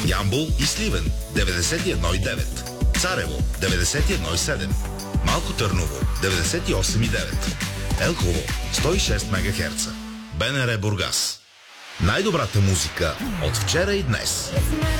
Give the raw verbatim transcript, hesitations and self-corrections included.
Ямбол и Сливен деветдесет и едно и девет, Царево деветдесет и едно и седем, Малко Търново деветдесет и осем и девет, Елхово сто и шест мегахерца. БНР Бургас. Най-добрата музика от вчера и днес.